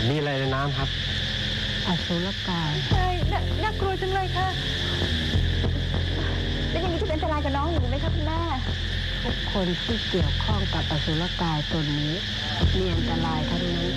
มีอะไรในน้ำครับอสุรกายใช่น่ากลัวจังเลยค่ะแล้วอย่างนี้จะเป็นอันตรายกับน้องหนูไหมคะคุณแม่ทุกคนที่เกี่ยวข้องกับอสุรกายตนนี้มีอันตรายทั้งนั้น